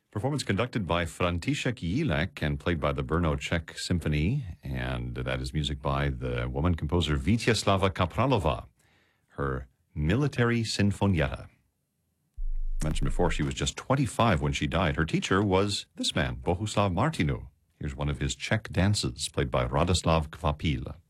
Performance conducted by František Jílek and played by the Brno Czech Symphony. And that is music by the woman composer Vítězslava Kapralova, her Military Sinfonietta. Mentioned before, she was just 25 when she died. Her teacher was this man, Bohuslav Martinu. Here's one of his Czech dances, played by Radoslav Kvapil.